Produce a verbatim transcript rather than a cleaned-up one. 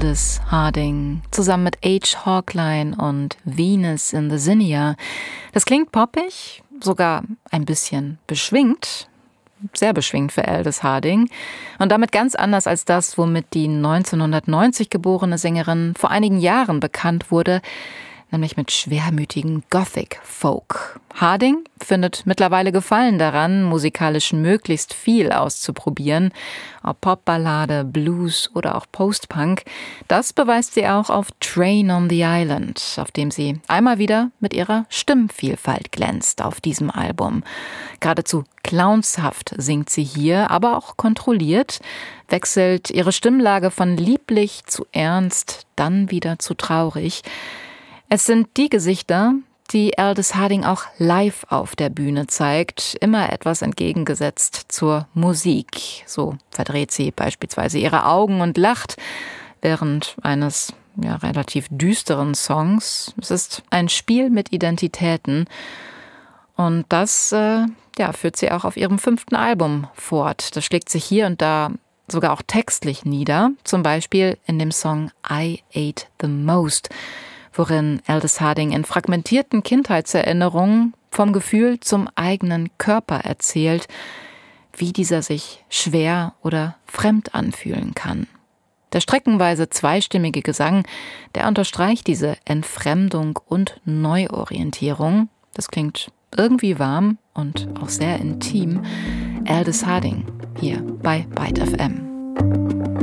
Aldous Harding zusammen mit H. Hawkline und Venus in the Zinnia. Das klingt poppig, sogar ein bisschen beschwingt, sehr beschwingt für Aldous Harding und damit ganz anders als das, womit die neunzehnhundertneunzig geborene Sängerin vor einigen Jahren bekannt wurde, nämlich mit schwermütigen Gothic Folk. Harding findet mittlerweile Gefallen daran, musikalisch möglichst viel auszuprobieren, ob Popballade, Blues oder auch Postpunk. Das beweist sie auch auf Train on the Island, auf dem sie einmal wieder mit ihrer Stimmvielfalt glänzt auf diesem Album. Geradezu clownshaft singt sie hier, aber auch kontrolliert, wechselt ihre Stimmlage von lieblich zu ernst, dann wieder zu traurig. Es sind die Gesichter, die Aldous Harding auch live auf der Bühne zeigt, immer etwas entgegengesetzt zur Musik. So verdreht sie beispielsweise ihre Augen und lacht während eines ja, relativ düsteren Songs. Es ist ein Spiel mit Identitäten und das äh, ja, führt sie auch auf ihrem fünften Album fort. Das schlägt sich hier und da sogar auch textlich nieder, zum Beispiel in dem Song I Ate the Most, worin Aldous Harding in fragmentierten Kindheitserinnerungen vom Gefühl zum eigenen Körper erzählt, wie dieser sich schwer oder fremd anfühlen kann. Der streckenweise zweistimmige Gesang, der unterstreicht diese Entfremdung und Neuorientierung. Das klingt irgendwie warm und auch sehr intim. Aldous Harding hier bei Byte F M.